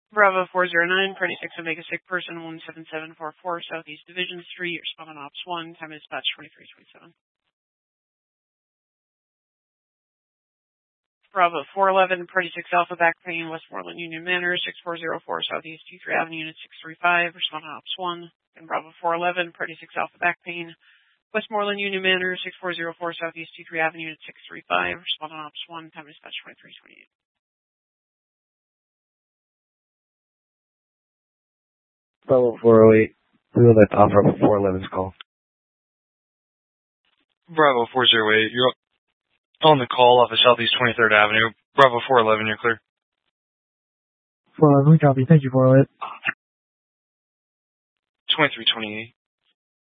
Bravo 409, party 6 Omega sick person 17744 Southeast Division Street, responding Ops 1, time of dispatch 2327. Bravo 411, party 6 Alpha back pain, Westmoreland Union Manor, 6404 Southeast T3 Avenue, Unit 635, responding Ops 1. And Bravo 411, party 6 Alpha back pain, Westmoreland Union Manor, 6404 Southeast T3 Avenue, Unit 635, responding Ops 1, time of dispatch 2328. Bravo 408. We would like to offer up a 411's call. Bravo 408. You're on the call off of Southeast 23rd Avenue. Bravo 411, you're clear. 411, copy. Thank you, 408. 2328.